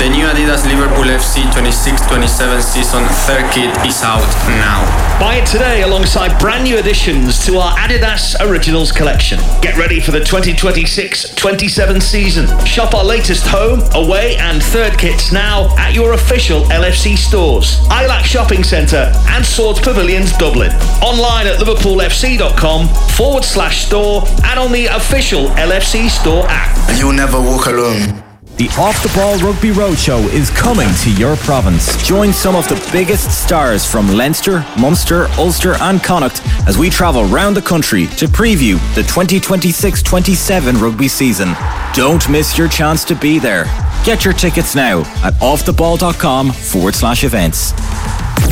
The new Adidas Liverpool FC 26-27 season third kit is out now. Buy it today alongside brand new additions to our Adidas Originals collection. Get ready for the 2026-27 season. Shop our latest home, away and third kits now at your official LFC stores, ILAC Shopping Centre and Swords Pavilions Dublin. Online at liverpoolfc.com/store and on the official LFC store app. You'll never walk alone. The Off the Ball Rugby Roadshow is coming to your province. Join some of the biggest stars from Leinster, Munster, Ulster and Connacht as we travel round the country to preview the 2026-27 rugby season. Don't miss your chance to be there. Get your tickets now at offtheball.com/events.